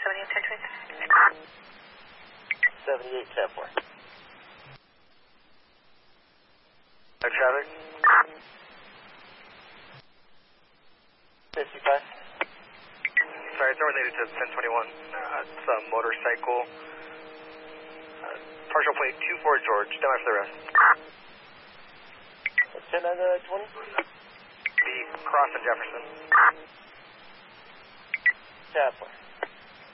78, 10-4. Traffic. 55. Sorry, it's related to 1021. It's a motorcycle. Partial plate 24 George. Stand by for the rest. 10 on the 20? The cross in Jefferson. 10-4.